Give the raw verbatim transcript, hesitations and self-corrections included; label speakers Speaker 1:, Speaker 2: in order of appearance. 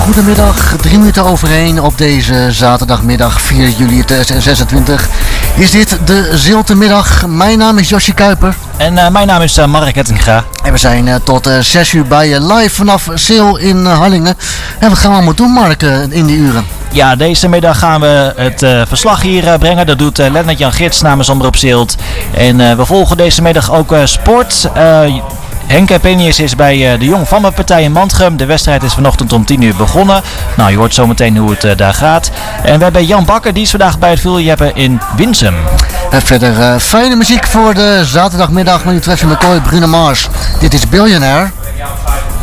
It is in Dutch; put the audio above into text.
Speaker 1: goedemiddag. Drie minuten overheen op deze zaterdagmiddag vier juli tweeduizend zesentwintig. Is dit de Ziltemiddag? Mijn naam is Josje Kuiper.
Speaker 2: En uh, mijn naam is uh, Mark Hettinga.
Speaker 1: En we zijn uh, tot uh, zes uur bij je live vanaf Zeel in uh, Harlingen. En wat gaan we allemaal doen, Mark, uh, in die uren?
Speaker 2: Ja, deze middag gaan we het uh, verslag hier uh, brengen. Dat doet uh, Lennart-Jan Gids namens Omroep Zilt. En uh, we volgen deze middag ook uh, sport. Uh, Henk Penius is bij uh, de Jong van mijn partij in Mantrum. De wedstrijd is vanochtend om tien uur begonnen. Nou, je hoort zometeen hoe het uh, daar gaat. En we hebben Jan Bakker, die is vandaag bij het Vueljeppen in Winsum.
Speaker 1: En verder uh, fijne muziek voor de zaterdagmiddag. Maar nu tref je McCoy, Bruno Mars. Dit is Billionaire.